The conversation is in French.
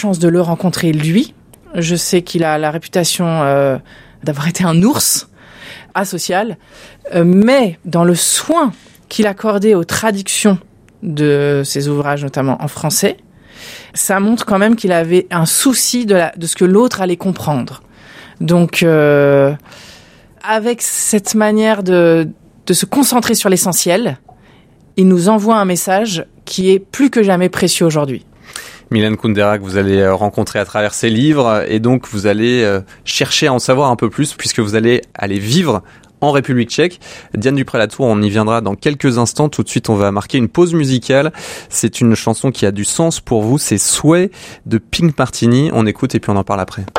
chance de le rencontrer lui. Je sais qu'il a la réputation d'avoir été un ours asocial, mais dans le soin qu'il accordait aux traductions de ses ouvrages, notamment en français, ça montre quand même qu'il avait un souci de ce que l'autre allait comprendre. Donc, avec cette manière de se concentrer sur l'essentiel, il nous envoie un message qui est plus que jamais précieux aujourd'hui. Milan Kundera, que vous allez rencontrer à travers ses livres, et donc vous allez chercher à en savoir un peu plus, puisque vous allez aller vivre en République tchèque. Diane Dupré-Latour, on y viendra dans quelques instants. Tout de suite, on va marquer une pause musicale. C'est une chanson qui a du sens pour vous, c'est Souhait de Pink Martini. On écoute et puis on en parle après.